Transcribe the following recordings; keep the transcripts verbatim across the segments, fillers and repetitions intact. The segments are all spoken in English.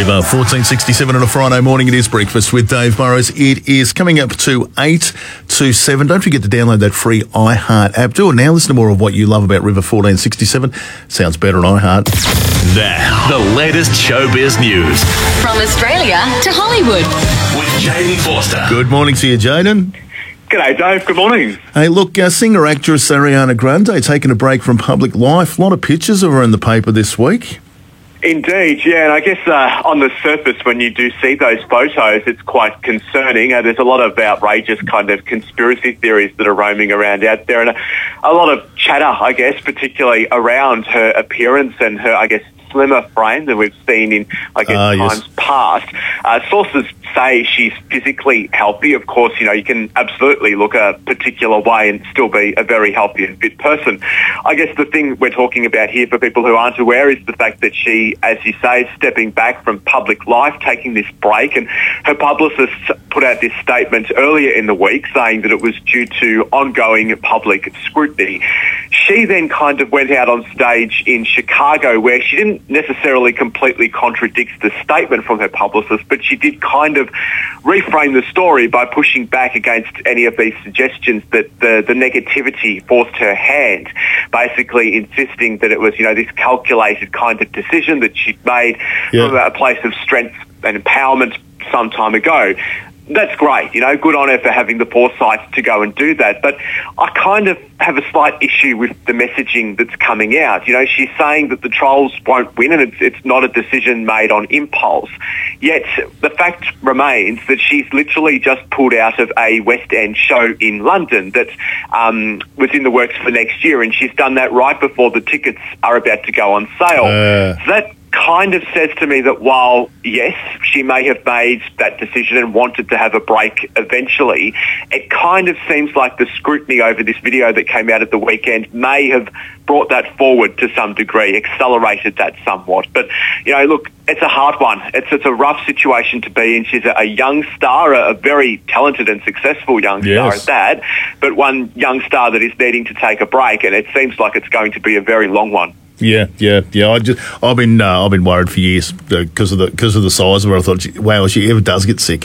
River, fourteen sixty-seven on a Friday morning. It is Breakfast with Dave Burrows. It is coming up to eight to seven. Don't forget to download that free iHeart app. Do it now. Listen to more of what you love about River fourteen sixty-seven. Sounds better on iHeart. Now, the latest showbiz news. From Australia to Hollywood. With Jaden Forster. Good morning to you, Jaden. G'day, Dave. Good morning. Hey, look, uh, singer-actress Ariana Grande taking a break from public life. A lot of pictures of her in the paper this week. Indeed, yeah, and I guess uh, on the surface when you do see those photos, it's quite concerning. Uh, there's a lot of outrageous kind of conspiracy theories that are roaming around out there, and a, a lot of chatter, I guess, particularly around her appearance and her, I guess, slimmer frame than we've seen in, I guess, uh, times yes. past. Uh, sources say she's physically healthy. Of course, you know, you can absolutely look a particular way and still be a very healthy and fit person. I guess the thing we're talking about here for people who aren't aware is the fact that she, as you say, is stepping back from public life, taking this break, and her publicist put out this statement earlier in the week saying that it was due to ongoing public scrutiny. She then kind of went out on stage in Chicago where she didn't necessarily completely contradict the statement from her publicist, but she did kind of reframe the story by pushing back against any of these suggestions that the, the negativity forced her hand, basically insisting that it was, you know, this calculated kind of decision that she'd made yeah. from a place of strength and empowerment some time ago. That's great, you know, good on her for having the foresight to go and do that. But I kind of have a slight issue with the messaging that's coming out. You know, she's saying that the trolls won't win and it's, it's not a decision made on impulse. Yet the fact remains that she's literally just pulled out of a West End show in London that um, was in the works for next year, and she's done that right before the tickets are about to go on sale. Uh. So that kind of says to me that while, yes, she may have made that decision and wanted to have a break eventually, it kind of seems like the scrutiny over this video that came out at the weekend may have brought that forward to some degree, accelerated that somewhat. But, you know, look, it's a hard one. It's it's a rough situation to be in. She's a, a young star, a, a very talented and successful young star yes. at that, but one young star that is needing to take a break, and it seems like it's going to be a very long one. Yeah, yeah, yeah. I just, I've been, uh, I've been worried for years because uh, of the because of the size of her. I thought, wow, she ever does get sick.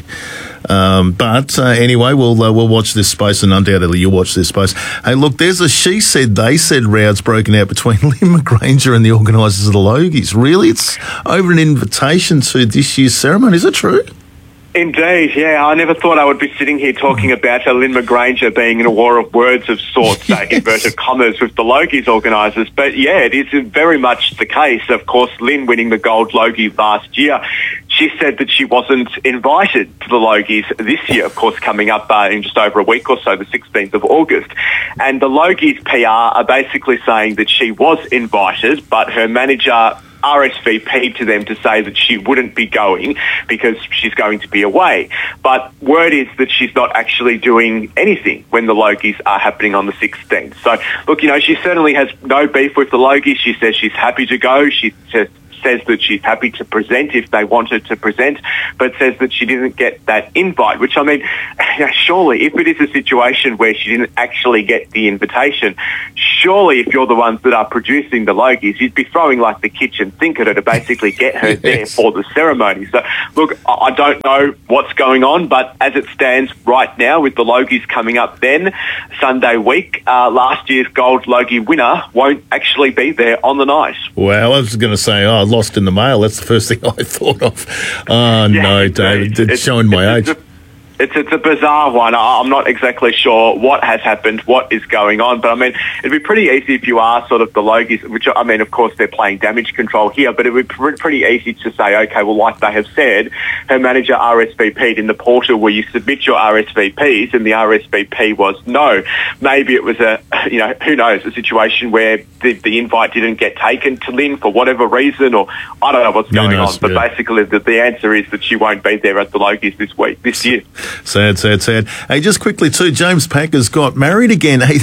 Um, but uh, anyway, we'll uh, we'll watch this space, and undoubtedly you'll watch this space. Hey, look, there's a she said they said rows broken out between Lynn McGranger and the organisers of the Logies. Really, it's over an invitation to this year's ceremony. Is it true? Indeed, yeah. I never thought I would be sitting here talking about uh, Lynn McGranger being in a war of words of sorts, uh, inverted commas, with the Logies organisers. But yeah, it is very much the case. Of course, Lynn winning the gold Logie last year, she said that she wasn't invited to the Logies this year, of course, coming up uh, in just over a week or so, the sixteenth of August. And the Logies P R are basically saying that she was invited, but her manager R S V P'd to them to say that she wouldn't be going because she's going to be away. But word is that she's not actually doing anything when the Logies are happening on the sixteenth. So, look, you know, she certainly has no beef with the Logies. She says she's happy to go. She says says that she's happy to present if they wanted to present, but says that she didn't get that invite, which, I mean, surely if it is a situation where she didn't actually get the invitation, surely if you're the ones that are producing the Logies, you'd be throwing like the kitchen sink at her to basically get her yes. there for the ceremony. So, look, I don't know what's going on, but as it stands right now with the Logies coming up then, Sunday week, uh, last year's gold Logie winner won't actually be there on the night. Well, I was going to say, oh, lost in the mail. That's the first thing I thought of. Oh, yeah, no, David. It's, it's showing my age. It's a, It's, it's a bizarre one. I'm not exactly sure what has happened, what is going on. But, I mean, it'd be pretty easy if you are sort of the Logies, which, I mean, of course, they're playing damage control here, but it would be pretty easy to say, okay, well, like they have said, her manager R S V P'd in the portal where you submit your R S V Ps, and the R S V P was no. Maybe it was a, you know, who knows, a situation where the, the invite didn't get taken to Lynn for whatever reason, or I don't know what's going knows, on. But yeah. basically, the, the answer is that she won't be there at the Logies this week, this year. Sad, sad, sad. Hey, just quickly too, James Packer's got married again. Hey,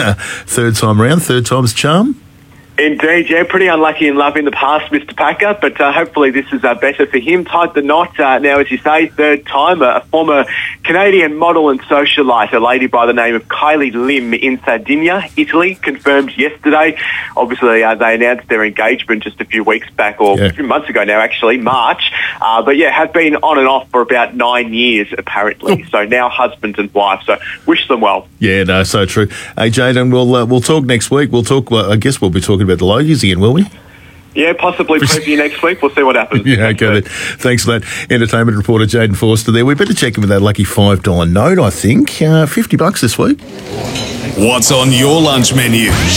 third time round, third time's charm. Indeed, yeah, pretty unlucky in love in the past, Mister Packer, but uh, hopefully this is uh, better for him. Tied the knot uh, now, as you say, third time. A former Canadian model and socialite, a lady by the name of Kylie Lim in Sardinia, Italy, confirmed yesterday. Obviously, uh, they announced their engagement just a few weeks back, or yeah. a few months ago now, actually, March. Uh, but yeah, have been on and off for about nine years, apparently. Oh. So now husband and wife. So wish them well. Yeah, no, so true. Hey, Jayden, we'll uh, we'll talk next week. We'll talk. Well, I guess we'll be talking about the Logies again, will we? Yeah, possibly preview next week. We'll see what happens. Yeah, okay. Thanks for that. Entertainment reporter Jayden Forster there. We better check in with that lucky five dollar note, I think. Uh, fifty bucks this week. What's on your lunch menu?